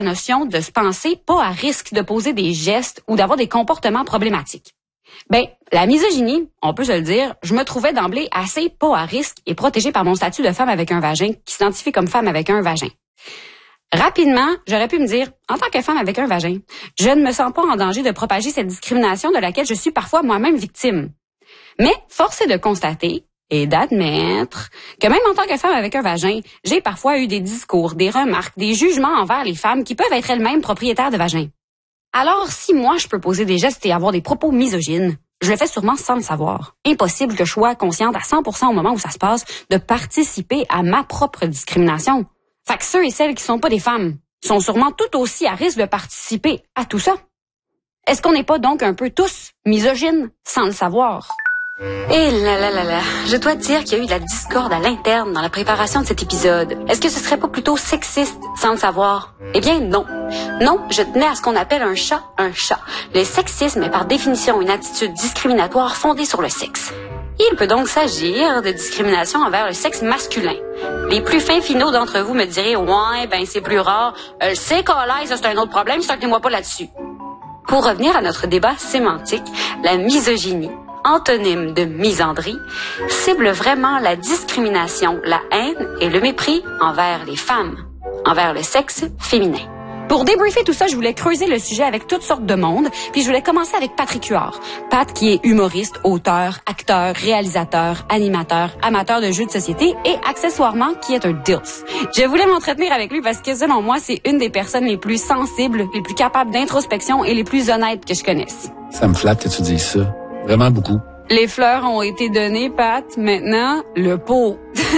notion de se penser pas à risque de poser des gestes ou d'avoir des comportements problématiques. Ben, la misogynie, on peut se le dire, je me trouvais d'emblée assez pas à risque et protégée par mon statut de femme avec un vagin qui s'identifie comme femme avec un vagin. Rapidement, j'aurais pu me dire, en tant que femme avec un vagin, je ne me sens pas en danger de propager cette discrimination de laquelle je suis parfois moi-même victime. Mais force est de constater et d'admettre que même en tant que femme avec un vagin, j'ai parfois eu des discours, des remarques, des jugements envers les femmes qui peuvent être elles-mêmes propriétaires de vagins. Alors, si moi je peux poser des gestes et avoir des propos misogynes, je le fais sûrement sans le savoir. Impossible que je sois consciente à 100% au moment où ça se passe de participer à ma propre discrimination. Fait que ceux et celles qui sont pas des femmes sont sûrement tout aussi à risque de participer à tout ça. Est-ce qu'on n'est pas donc un peu tous misogynes sans le savoir? Et là, je dois te dire qu'il y a eu de la discorde à l'interne dans la préparation de cet épisode. Est-ce que ce serait pas plutôt sexiste sans le savoir? Eh bien non. Non, je tenais à ce qu'on appelle un chat un chat. Le sexisme est par définition une attitude discriminatoire fondée sur le sexe. Il peut donc s'agir de discrimination envers le sexe masculin. Les plus fins finaux d'entre vous me diraient « Ouais, ben c'est plus rare. C'est collé, ça c'est un autre problème, sortez-moi pas là-dessus. » Pour revenir à notre débat sémantique, la misogynie, antonyme de misandrie, cible vraiment la discrimination, la haine et le mépris envers les femmes, envers le sexe féminin. Pour débriefer tout ça, je voulais creuser le sujet avec toutes sortes de monde, puis je voulais commencer avec Patrick Huard. Pat qui est humoriste, auteur, acteur, réalisateur, animateur, amateur de jeux de société et accessoirement qui est un DILF. Je voulais m'entretenir avec lui parce que selon moi, c'est une des personnes les plus sensibles, les plus capables d'introspection et les plus honnêtes que je connaisse. Ça me flatte que tu dises ça. Vraiment beaucoup. Les fleurs ont été données, Pat. Maintenant, le pot.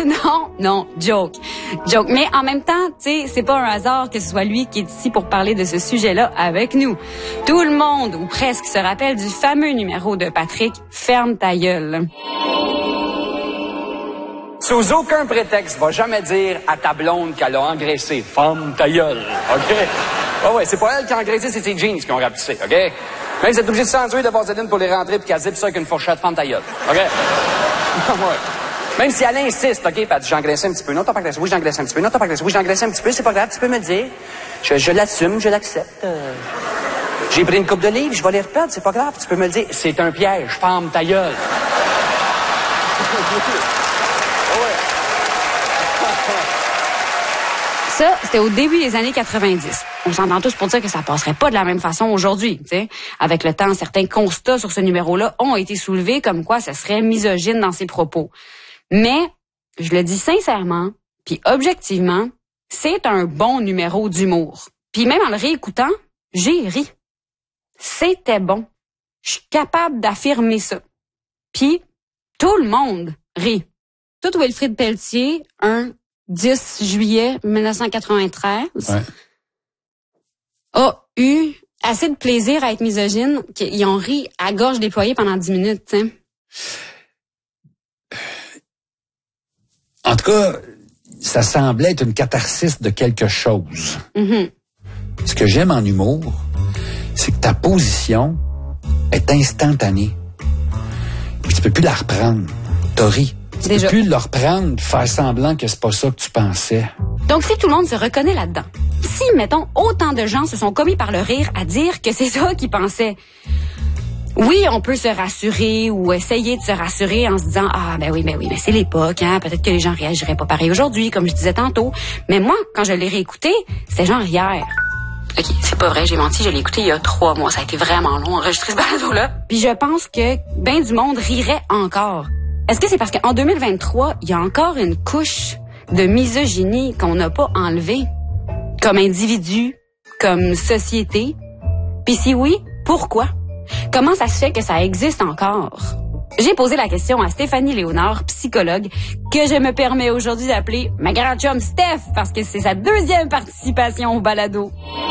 non, joke. Mais en même temps, tu sais, c'est pas un hasard que ce soit lui qui est ici pour parler de ce sujet-là avec nous. Tout le monde, ou presque, se rappelle du fameux numéro de Patrick, Ferme ta gueule. Sous aucun prétexte, va jamais dire à ta blonde qu'elle a engraissé. Ferme ta gueule, OK? Ouais, c'est pas elle qui a engraissé, c'est ses jeans qui ont rapetissé, OK? Mais vous êtes obligé de s'enduire de vaseline pour les rentrer puis qu'elle zippe ça avec une fourchette, ferme ta gueule, OK? Ouais. Même si elle insiste, OK, pas j'ai engraissé un petit peu. Non, t'as pas engraissé. Oui, j'ai engraissé un petit peu. Non, t'as pas engraissé. Oui, j'ai engraissé un petit peu. C'est pas grave, tu peux me le dire. Je l'assume, je l'accepte. J'ai pris une coupe de livres, je vais les reperdre, c'est pas grave, tu peux me le dire. C'est un piège, ferme ta gueule. Ça, c'était au début des années 90. On s'entend tous pour dire que ça passerait pas de la même façon aujourd'hui, tu sais. Avec le temps, certains constats sur ce numéro-là ont été soulevés comme quoi ça serait misogyne dans ses propos. Mais, je le dis sincèrement, puis objectivement, c'est un bon numéro d'humour. Puis même en le réécoutant, j'ai ri. C'était bon. Je suis capable d'affirmer ça. Puis, tout le monde rit. Tout Wilfrid Pelletier, 10 juillet 1993, a eu assez de plaisir à être misogyne qu'ils ont ri à gorge déployée pendant 10 minutes, tu sais. En tout cas, ça semblait être une catharsis de quelque chose. Mm-hmm. Ce que j'aime en humour, c'est que ta position est instantanée. Puis tu peux plus la reprendre. T'as ri. Tu peux plus le reprendre, faire semblant que c'est pas ça que tu pensais. Donc, si tout le monde se reconnaît là-dedans, si, mettons, autant de gens se sont commis par le rire à dire que c'est ça qu'ils pensaient, oui, on peut se rassurer ou essayer de se rassurer en se disant « Ah, ben oui, mais c'est l'époque, hein, peut-être que les gens réagiraient pas pareil aujourd'hui, comme je disais tantôt. » Mais moi, quand je l'ai réécouté, c'était genre hier. OK, c'est pas vrai, j'ai menti, je l'ai écouté il y a 3 mois. Ça a été vraiment long, enregistrer ce balado-là. Puis je pense que ben du monde rirait encore. Est-ce que c'est parce qu'en 2023, il y a encore une couche de misogynie qu'on n'a pas enlevée? Comme individu, comme société? Puis si oui, pourquoi? Comment ça se fait que ça existe encore? J'ai posé la question à Stéphanie Léonard, psychologue, que je me permets aujourd'hui d'appeler ma grande chum Steph, parce que c'est sa 2e participation au balado.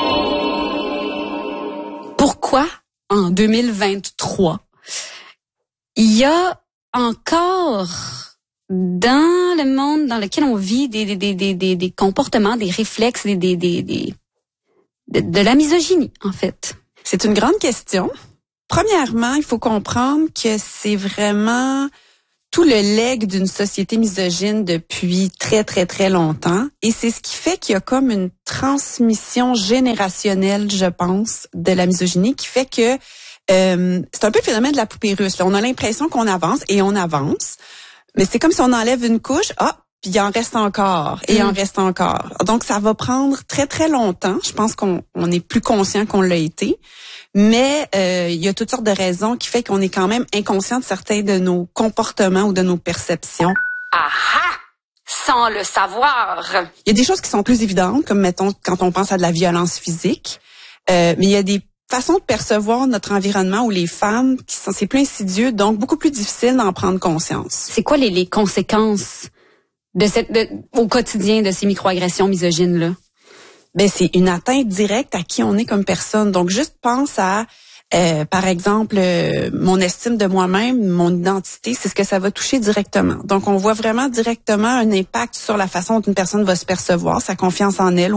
Pourquoi, en 2023, il y a encore dans le monde dans lequel on vit des comportements, des réflexes, de la misogynie, en fait? C'est une grande question. Premièrement, il faut comprendre que c'est vraiment tout le legs d'une société misogyne depuis très, très, très longtemps. Et c'est ce qui fait qu'il y a comme une transmission générationnelle, je pense, de la misogynie qui fait que c'est un peu le phénomène de la poupée russe. Là, on a l'impression qu'on avance et on avance, mais c'est comme si on enlève une couche, puis il en reste encore et il en reste encore. Donc, ça va prendre très, très longtemps. Je pense qu'on est plus conscient qu'on l'a été. Mais il y a toutes sortes de raisons qui fait qu'on est quand même inconscient de certains de nos comportements ou de nos perceptions. Aha! Sans le savoir. Il y a des choses qui sont plus évidentes, comme mettons quand on pense à de la violence physique. Mais il y a des façons de percevoir notre environnement où les femmes, c'est plus insidieux, donc beaucoup plus difficile d'en prendre conscience. C'est quoi les conséquences au quotidien de ces microagressions misogynes-là? Ben c'est une atteinte directe à qui on est comme personne. Donc juste pense à par exemple mon estime de moi-même, mon identité, c'est ce que ça va toucher directement. Donc on voit vraiment directement un impact sur la façon dont une personne va se percevoir, sa confiance en elle,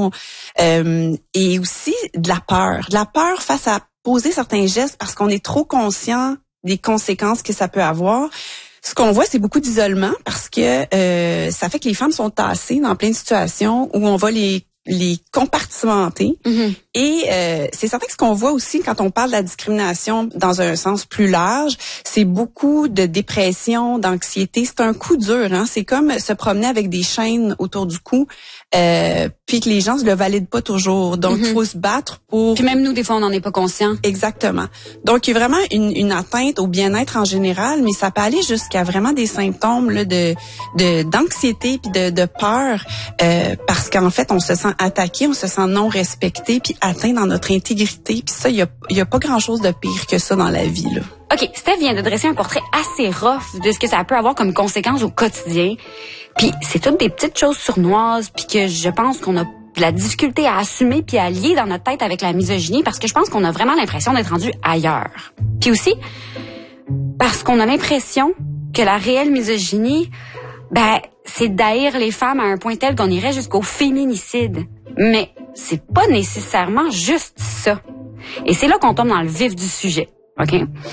et aussi de la peur face à poser certains gestes parce qu'on est trop conscient des conséquences que ça peut avoir. Ce qu'on voit, c'est beaucoup d'isolement parce que ça fait que les femmes sont tassées dans plein de situations où on va les compartimenter. Mm-hmm. Et c'est certain que ce qu'on voit aussi quand on parle de la discrimination dans un sens plus large, c'est beaucoup de dépression, d'anxiété. C'est un coup dur, hein. C'est comme se promener avec des chaînes autour du cou, puis que les gens ne le valident pas toujours. Donc, il faut se battre pour... Puis même nous, des fois, on n'en est pas conscient. Exactement. Donc, il y a vraiment une atteinte au bien-être en général, mais ça peut aller jusqu'à vraiment des symptômes là, d'anxiété puis de peur, parce qu'en fait, on se sent attaqué, on se sent non respecté, puis atteint dans notre intégrité. Puis ça, il y a pas grand-chose de pire que ça dans la vie, là. OK, Steph vient de dresser un portrait assez rough de ce que ça peut avoir comme conséquence au quotidien. Puis c'est toutes des petites choses sournoises, puis que je pense qu'on a de la difficulté à assumer puis à lier dans notre tête avec la misogynie, parce que je pense qu'on a vraiment l'impression d'être rendu ailleurs. Puis aussi, parce qu'on a l'impression que la réelle misogynie, c'est d'haïr les femmes à un point tel qu'on irait jusqu'au féminicide. Mais c'est pas nécessairement juste ça. Et c'est là qu'on tombe dans le vif du sujet, OK?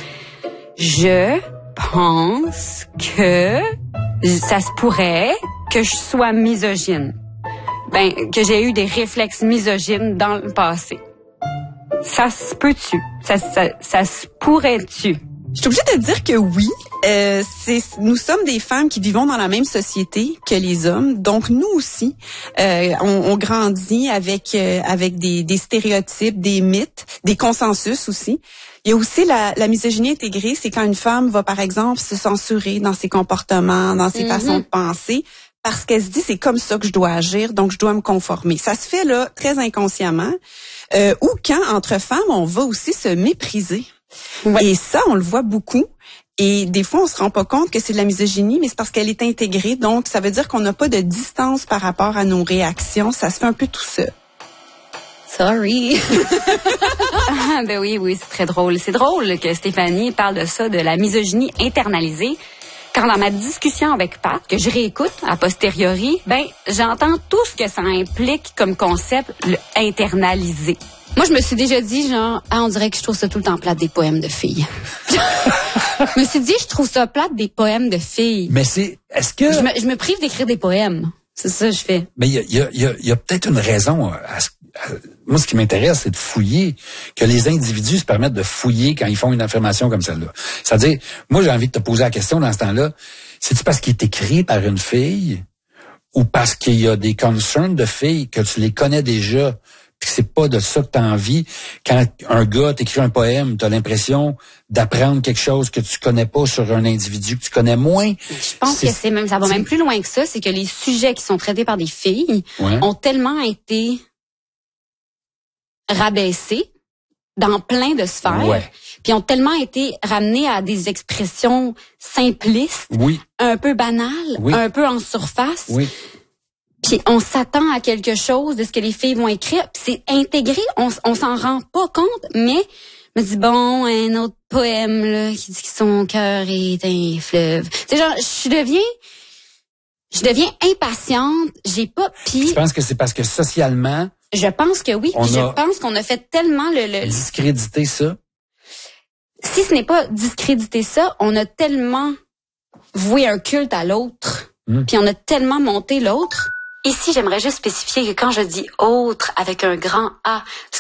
Je pense que ça se pourrait que je sois misogyne. Que j'ai eu des réflexes misogynes dans le passé. Ça se peut-tu? Ça se pourrait-tu? Je suis obligée de te dire que oui. Nous sommes des femmes qui vivons dans la même société que les hommes. Donc, nous aussi, on grandit avec des stéréotypes, des mythes, des consensus aussi. Il y a aussi la misogynie intégrée, c'est quand une femme va, par exemple, se censurer dans ses comportements, dans ses façons de penser, parce qu'elle se dit, c'est comme ça que je dois agir, donc je dois me conformer. Ça se fait là très inconsciemment. Ou quand, entre femmes, on va aussi se mépriser. Ouais. Et ça, on le voit beaucoup. Et des fois, on se rend pas compte que c'est de la misogynie, mais c'est parce qu'elle est intégrée. Donc, ça veut dire qu'on n'a pas de distance par rapport à nos réactions. Ça se fait un peu tout seul. Sorry. Oui, c'est très drôle. C'est drôle que Stéphanie parle de ça, de la misogynie internalisée. Quand dans ma discussion avec Pat, que je réécoute a posteriori, j'entends tout ce que ça implique comme concept, le internalisé. Moi, je me suis déjà dit, on dirait que je trouve ça tout le temps plate des poèmes de filles. Je me suis dit, je trouve ça plate des poèmes de filles. Mais est-ce que... Je me prive d'écrire des poèmes. C'est ça que je fais. Mais il y a peut-être une raison moi, ce qui m'intéresse, c'est de fouiller, que les individus se permettent de fouiller quand ils font une affirmation comme celle-là. C'est-à-dire, moi, j'ai envie de te poser la question dans ce temps-là, c'est-tu parce qu'il est écrit par une fille ou parce qu'il y a des concerns de filles que tu les connais déjà, puis que c'est pas de ça que tu as envie? Quand un gars t'écrit un poème, tu as l'impression d'apprendre quelque chose que tu connais pas sur un individu que tu connais moins. Je pense que ça va même plus loin que ça, c'est que les sujets qui sont traités par des filles ont tellement été rabaissés dans plein de sphères, puis ont tellement été ramenés à des expressions simplistes, un peu banales, un peu en surface. Puis on s'attend à quelque chose de ce que les filles vont écrire, puis c'est intégré, on s'en rend pas compte, mais je me dis un autre poème là qui dit que son cœur est un fleuve. C'est genre je deviens impatiente, j'ai pas Je pense que c'est parce que socialement je pense que oui, je pense qu'on a fait tellement le discréditer ça. Si ce n'est pas discréditer ça, on a tellement voué un culte à l'autre. Puis on a tellement monté l'autre. Ici, j'aimerais juste spécifier que quand je dis autre avec un grand A, ce